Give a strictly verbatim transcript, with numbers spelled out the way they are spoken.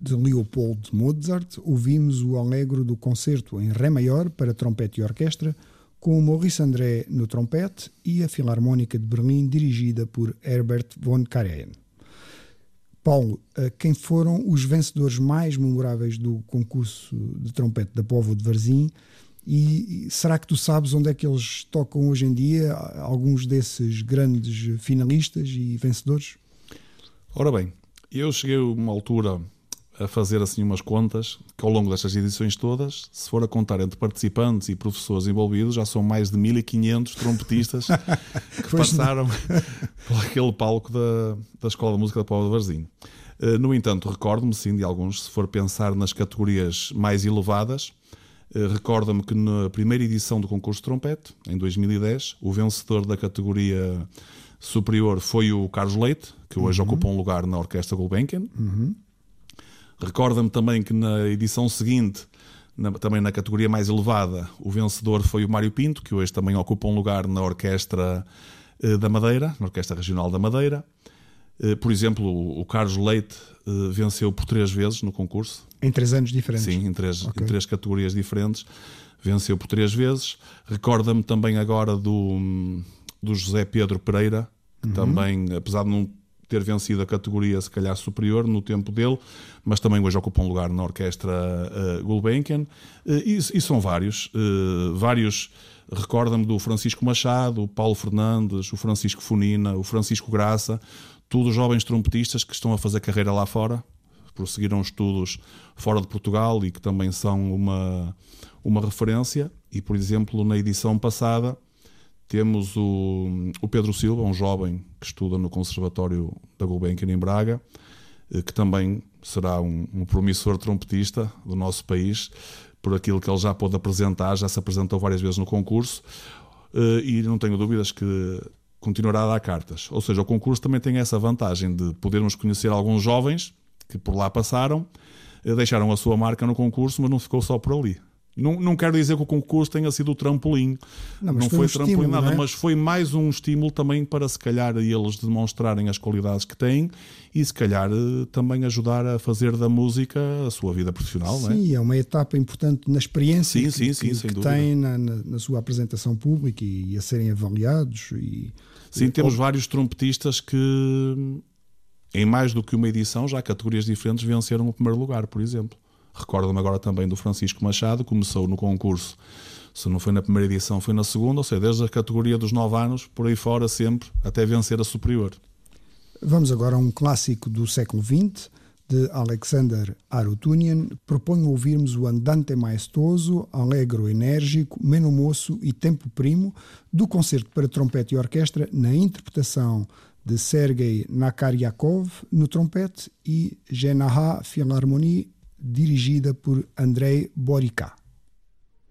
de Leopold Mozart, ouvimos o Allegro do concerto em Ré maior para trompete e orquestra, com Maurice André no trompete e a Filarmónica de Berlim, dirigida por Herbert von Karajan. Paulo, quem foram os vencedores mais memoráveis do concurso de trompete da Póvoa de Varzim? E será que tu sabes onde é que eles tocam hoje em dia, alguns desses grandes finalistas e vencedores? Ora bem, eu cheguei a uma altura a fazer assim umas contas que ao longo destas edições todas, se for a contar entre participantes e professores envolvidos, já são mais de mil e quinhentos trompetistas que passaram por aquele palco da, da Escola de Música da Póvoa de Varzim. No entanto, recordo-me sim de alguns, se for pensar nas categorias mais elevadas. Recorda-me que na primeira edição do concurso de trompete, em dois mil e dez, o vencedor da categoria superior foi o Carlos Leite, que hoje uhum. ocupa um lugar na Orquestra Gulbenkian. Uhum. Recorda-me também que na edição seguinte, na, também na categoria mais elevada, o vencedor foi o Mário Pinto, que hoje também ocupa um lugar na Orquestra eh, da Madeira, na Orquestra Regional da Madeira. Eh, por exemplo, o, o Carlos Leite eh, venceu por três vezes no concurso. Em três anos diferentes? Sim, em três, okay. em três categorias diferentes. Venceu por três vezes. Recorda-me também agora do, do José Pedro Pereira, que uhum. também, apesar de não ter vencido a categoria se calhar superior no tempo dele, mas também hoje ocupa um lugar na Orquestra uh, Gulbenkian. Uh, e, e são vários. Uh, vários. Recorda-me do Francisco Machado, o Paulo Fernandes, o Francisco Funina, o Francisco Graça, todos jovens trompetistas que estão a fazer carreira lá fora, prosseguiram estudos fora de Portugal e que também são uma, uma referência. E, por exemplo, na edição passada temos o, o Pedro Silva, um jovem que estuda no Conservatório da Gulbenkian em Braga, que também será um, um promissor trompetista do nosso país, por aquilo que ele já pôde apresentar, já se apresentou várias vezes no concurso, e não tenho dúvidas que continuará a dar cartas. Ou seja, o concurso também tem essa vantagem de podermos conhecer alguns jovens que por lá passaram, deixaram a sua marca no concurso, mas não ficou só por ali. Não, não quero dizer que o concurso tenha sido o trampolim, não, não foi, foi um trampolim nada, é? Mas foi mais um estímulo também para se calhar eles demonstrarem as qualidades que têm e se calhar também ajudar a fazer da música a sua vida profissional. Sim, não é? é uma etapa importante na experiência sim, que, sim, sim, que, sem que dúvida. tem na, na, na sua apresentação pública e, e a serem avaliados. E, sim, e, temos ou... vários trompetistas que em mais do que uma edição, já categorias diferentes, venceram o primeiro lugar, por exemplo. Recordo-me agora também do Francisco Machado, começou no concurso, se não foi na primeira edição, foi na segunda, ou seja, desde a categoria dos nove anos, por aí fora sempre, até vencer a superior. Vamos agora a um clássico do século vinte, de Alexander Arutunian. Proponho ouvirmos o Andante Maestoso, Allegro Enérgico, Meno Moço e Tempo Primo, do concerto para trompete e orquestra, na interpretação de Sergei Nakaryakov no trompete e Genaha Philharmonie, dirigida por Andrei Borika.